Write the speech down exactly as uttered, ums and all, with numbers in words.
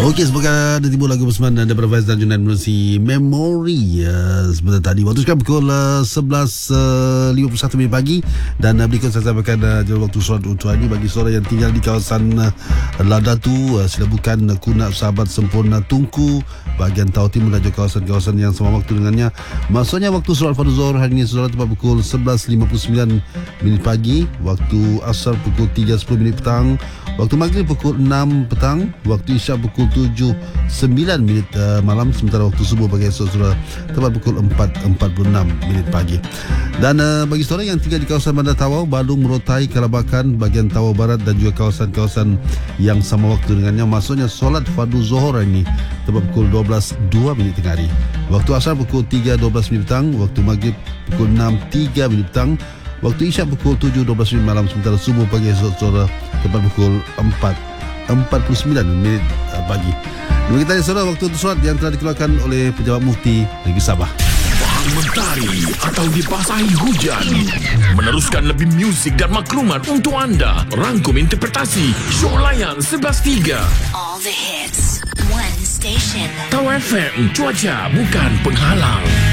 Okey, semoga ada timbul lagu bersemangat daripada Faiz dan Junaid menerusi Memory uh, sebentar tadi. Waktu sekarang pukul uh, sebelas lima puluh satu minit pagi. Dan uh, berikut saya sampaikan uh, jalur waktu solat untuk hari bagi saudara yang tinggal di kawasan uh, Ladatu, uh, sila bukan uh, Kunat Sahabat Sempurna Tungku, bahagian Tau Timur dan juga kawasan-kawasan yang sama waktu dengannya. Maksudnya waktu solat Fardhu Zuhur hari ini saudara tepat pukul sebelas lima puluh sembilan minit pagi, waktu Asar pukul tiga sepuluh minit petang, waktu Maghrib pukul enam petang, waktu Isyak pukul tujuh sembilan minit uh, malam, sementara waktu subuh bagi esok saudara tepat pukul empat empat puluh enam minit pagi. Dan uh, bagi saudara yang tinggal di kawasan Bandar Tawau, Balung, Merotai, Kalabakan, bahagian Tawau Barat dan juga kawasan-kawasan yang sama waktu dengannya, maksudnya solat Fardhu Zuhur ini tepat pukul dua belas dua minit tengah hari, waktu Asar pukul tiga dua belas minit petang, waktu Maghrib pukul enam tiga minit petang, waktu Isyak pukul tujuh dua belas minit malam, sementara subuh pagi esok saudara tepat pukul empat empat puluh sembilan minit pagi. Demikian kita saudara waktu untuk solat yang telah dikeluarkan oleh Pejabat Mufti Negeri Sabah. Faham mentari atau dibasahi hujan, meneruskan lebih muzik dan maklumat untuk anda. Rangkum interpretasi show layan sebelas tiga. All the hits, one station. Tau F M, cuaca bukan penghalang.